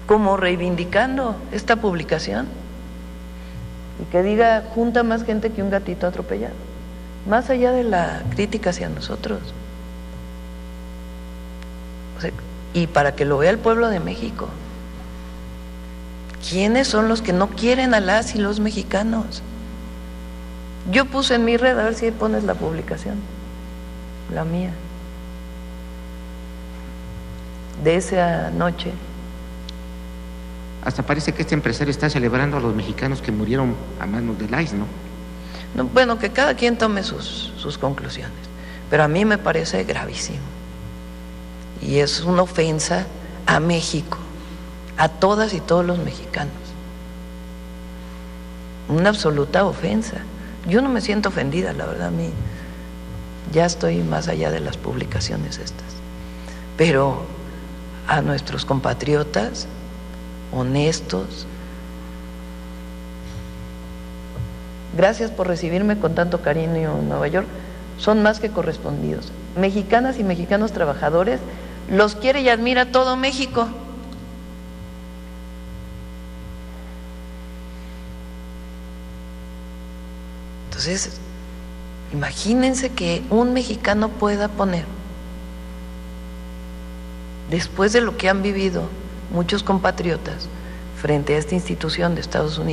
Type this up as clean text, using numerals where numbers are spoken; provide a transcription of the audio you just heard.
como reivindicando esta publicación y que diga junta más gente que un gatito atropellado, más allá de la crítica hacia nosotros. O sea, y para que lo vea el pueblo de México, ¿quiénes son los que no quieren a las y los mexicanos? Yo puse en mi red, a ver si pones la publicación, la mía, de esa noche. Hasta parece que este empresario está celebrando a los mexicanos que murieron a manos del ICE, ¿no? No, bueno, que cada quien tome sus conclusiones, pero a mí me parece gravísimo. Y es una ofensa a México, a todas y todos los mexicanos. Una absoluta ofensa. Yo no me siento ofendida, la verdad, a mí ya estoy más allá de las publicaciones estas. Pero a nuestros compatriotas honestos, gracias por recibirme con tanto cariño en Nueva York, son más que correspondidos. Mexicanas y mexicanos trabajadores, los quiere y admira todo México. Entonces, imagínense que un mexicano pueda poner, después de lo que han vivido muchos compatriotas frente a esta institución de Estados Unidos,